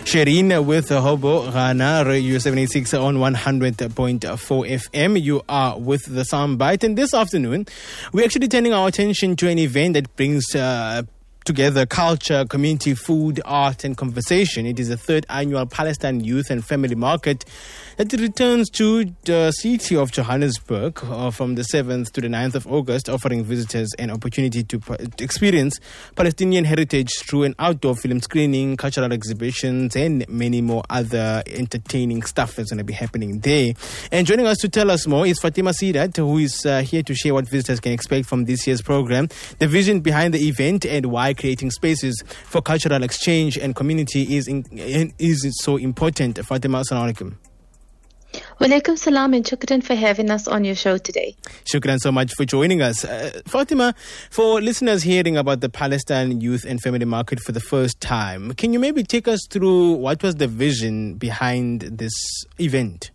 Shireen with Hobo Ghana, Radio 786 on 100.4 FM. You are with the Soundbite. And this afternoon, we're actually turning our attention to an event that brings together culture, community, food, art, and conversation. It is the third annual Palestine Youth and Family Market that returns to the city of Johannesburg from the 7th to the 9th of August, offering visitors an opportunity to experience Palestinian heritage through an outdoor film screening, cultural exhibitions, and many more other entertaining stuff that's going to be happening there. And joining us to tell us more is Fatima Sidat, who is here to share what visitors can expect from this year's program, the vision behind the event, and why creating spaces for cultural exchange and community is so important. Fatima, assalamu alaikum. Walaikum salam and shukran for having us on your show today. Shukran so much for joining us. Fatima, for listeners hearing about the Palestine Youth and Family Market for the first time, can you maybe take us through what was the vision behind this event?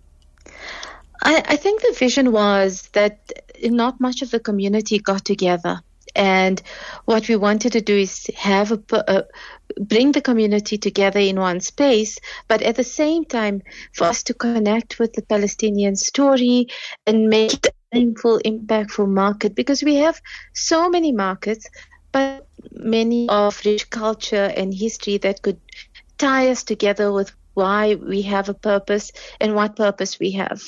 I think the vision was that not much of the community got together. And what we wanted to do is have bring the community together in one space, but at the same time for us to connect with the Palestinian story and make it a meaningful, impactful market, because we have so many markets, but many of rich culture and history that could tie us together with why we have a purpose and what purpose we have.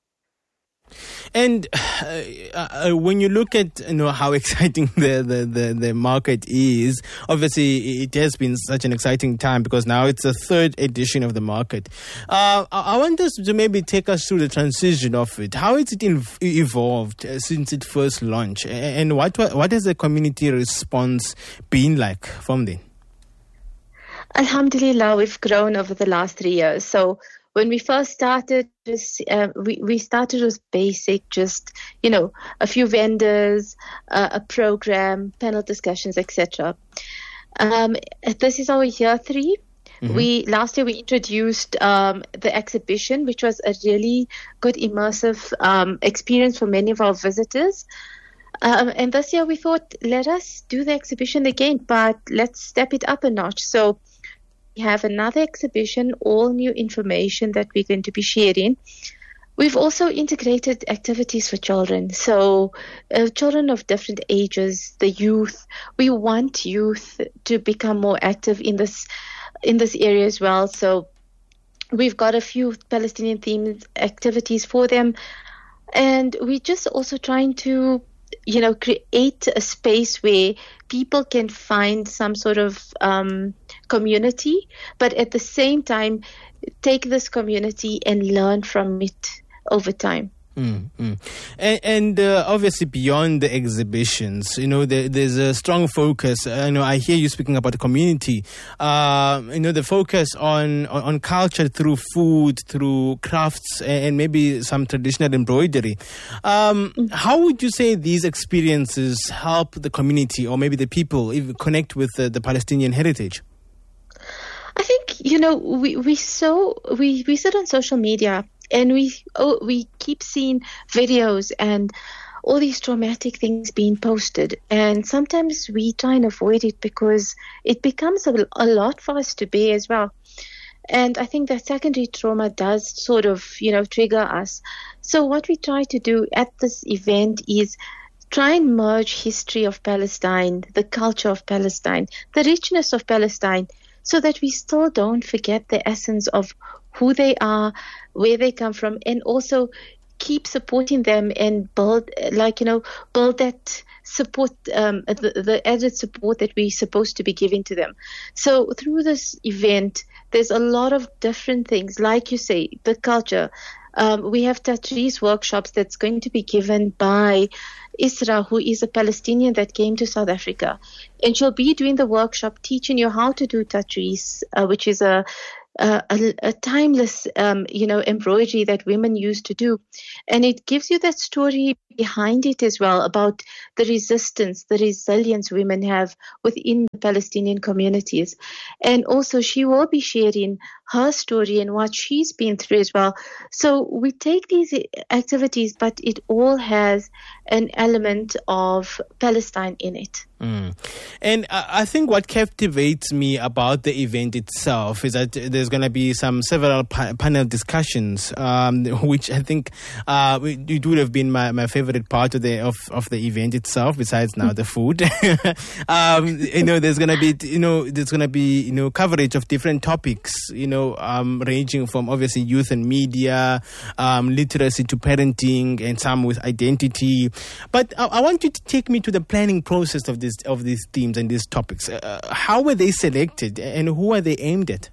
And when you look at how exciting the market is, obviously it has been such an exciting time because now it's the third edition of the market. I want us to maybe take us through the transition of it. How has it evolved since it first launched, and what has the community response been like from then? Alhamdulillah, we've grown over the last 3 years. So when we first started, we started with basic, just, a few vendors, a program, panel discussions, etc. This is our year 3. Mm-hmm. Last year we introduced the exhibition, which was a really good immersive experience for many of our visitors. And this year we thought, let us do the exhibition again, but let's step it up a notch. So we have another exhibition, all new information that we're going to be sharing. We've also integrated activities for children. So children of different ages, the youth. We want youth to become more active in this area as well. So we've got a few Palestinian themed activities for them. And we're just also trying to create a space where people can find some sort of community, but at the same time, take this community and learn from it over time. And obviously beyond the exhibitions, there's a strong focus. I hear you speaking about the community. The focus on culture through food, through crafts, and maybe some traditional embroidery. How would you say these experiences help the community or maybe the people even connect with the Palestinian heritage? I think we sit on social media. And we keep seeing videos and all these traumatic things being posted. And sometimes we try and avoid it because it becomes a lot for us to bear as well. And I think that secondary trauma does sort of, trigger us. So what we try to do at this event is try and merge history of Palestine, the culture of Palestine, the richness of Palestine, so that we still don't forget the essence of who they are, where they come from, and also keep supporting them and build that support, the added support that we're supposed to be giving to them. So through this event, there's a lot of different things, like you say, the culture. We have Tatriz workshops that's going to be given by Isra, who is a Palestinian that came to South Africa. And she'll be doing the workshop teaching you how to do Tatriz, which is a timeless, embroidery that women used to do. And it gives you that story behind it as well about the resistance, the resilience women have within the Palestinian communities. And also she will be sharing her story and what she's been through as well. So we take these activities, but it all has an element of Palestine in it. And I think what captivates me about the event itself is that there's going to be several panel discussions, which I think it would have been my favorite part of the event itself. Besides now the food, there's going to be coverage of different topics, ranging from obviously youth and media, literacy to parenting, and some with identity. But I want you to take me to the planning process of these themes and these topics. How were they selected, and who are they aimed at?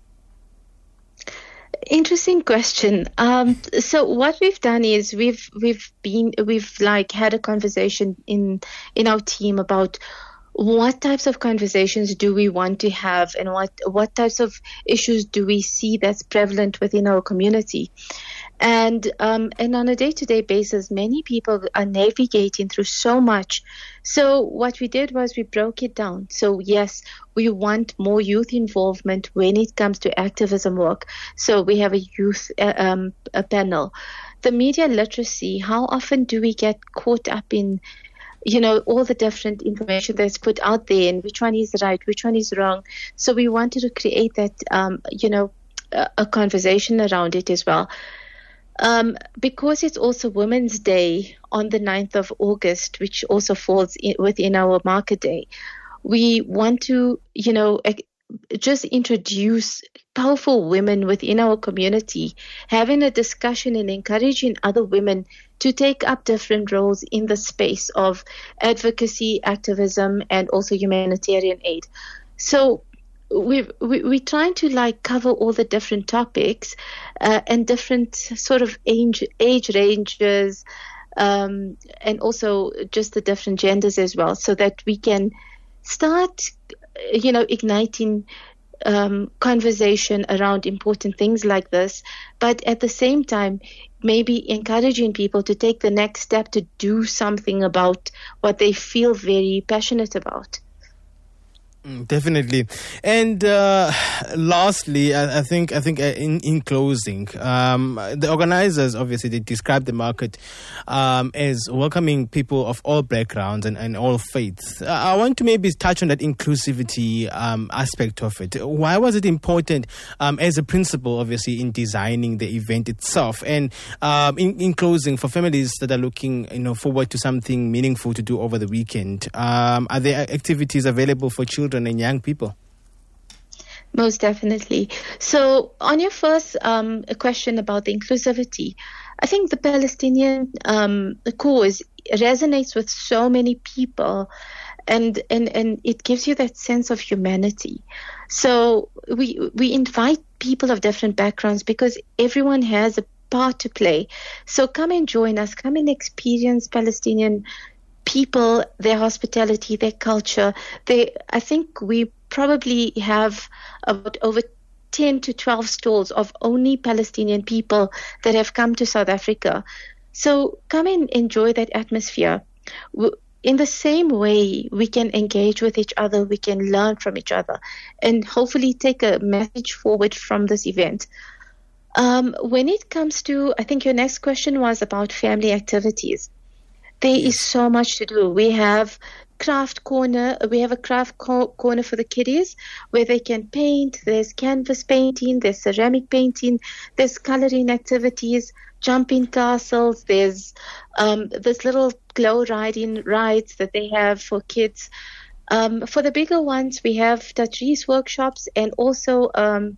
Interesting question. So what we've done is we've had a conversation in our team about what types of conversations do we want to have, and what types of issues do we see that's prevalent within our community. And on a day-to-day basis, many people are navigating through so much. So what we did was we broke it down. So yes, we want more youth involvement when it comes to activism work. So we have a youth a panel. The media literacy, how often do we get caught up in all the different information that's put out there, and which one is right, which one is wrong. So we wanted to create that, a conversation around it as well. Because it's also Women's Day on the 9th of August, which also falls within our market day, we want to, just introduce powerful women within our community, having a discussion and encouraging other women to take up different roles in the space of advocacy, activism, and also humanitarian aid. So we're trying to cover all the different topics and different sort of age ranges, and also just the different genders as well, so that we can start, igniting conversation around important things like this, but at the same time, maybe encouraging people to take the next step to do something about what they feel very passionate about. Definitely. And lastly, I think in closing, the organizers, obviously, they describe the market as welcoming people of all backgrounds and all faiths. I want to maybe touch on that inclusivity aspect of it. Why was it important as a principle, obviously, in designing the event itself? And in closing, for families that are looking forward to something meaningful to do over the weekend, are there activities available for children and young people? Most definitely. So on your first question about the inclusivity, I think the Palestinian cause resonates with so many people, and it gives you that sense of humanity. So we invite people of different backgrounds because everyone has a part to play. So come and join us, come and experience Palestinian people, their hospitality, their culture. I think we probably have about over 10 to 12 stalls of only Palestinian people that have come to South Africa. So come and enjoy that atmosphere. In the same way, we can engage with each other, we can learn from each other, and hopefully take a message forward from this event. When it comes to, I think your next question was about family activities. There is so much to do. We have craft corner. We have a craft corner for the kiddies where they can paint. There's canvas painting. There's ceramic painting. There's coloring activities, jumping castles. There's this little glow riding rides that they have for kids. For the bigger ones, we have Tatrice workshops and also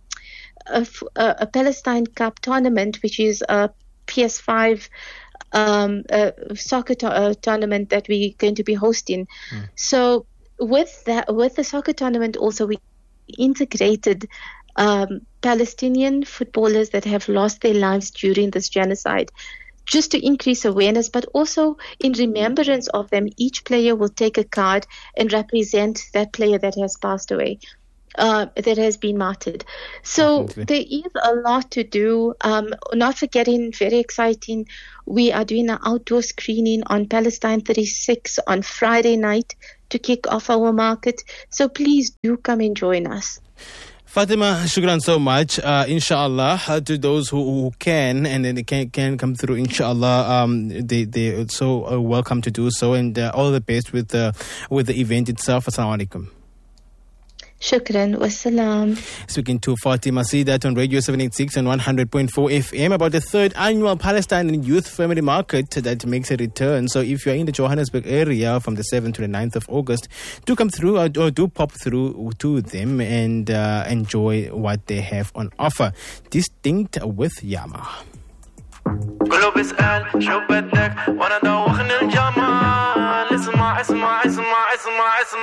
a Palestine Cup tournament, which is a PS5 soccer tournament that we're going to be hosting. So with the soccer tournament also, we integrated Palestinian footballers that have lost their lives during this genocide, just to increase awareness, but also in remembrance of them. Each player will take a card and represent that player that has passed away, that has been martyred. So there is a lot to do. Not forgetting, very exciting, we are doing an outdoor screening on Palestine 36 on Friday night to kick off our market. So please do come and join us. Fatima, shukran so much. Inshallah, to those who can and then they can come through, inshallah, they're so welcome to do so, and all the best with the event itself. Assalamu alaikum. Shukran. Wassalam. Speaking to Fatima Sidat on Radio 786 and 100.4 FM about the third annual Palestine Youth Family Market that makes a return. So if you're in the Johannesburg area from the 7th to the 9th of August, do come through or do pop through to them and enjoy what they have on offer. Distinct with Yama. كله بيسأل شو بدك وانا دوخني الجمال اسمع اسمع اسمع اسمع اسمع